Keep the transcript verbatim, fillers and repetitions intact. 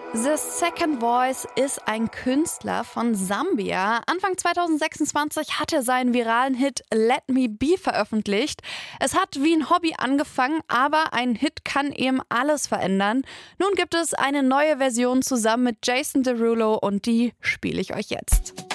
The Second Voice ist ein Künstler von Sambia. Anfang zwanzig sechsundzwanzig hat er seinen viralen Hit Let Me Be veröffentlicht. Es hat wie ein Hobby angefangen, aber ein Hit kann eben alles verändern. Nun gibt es eine neue Version zusammen mit Jason Derulo und die spiele ich euch jetzt.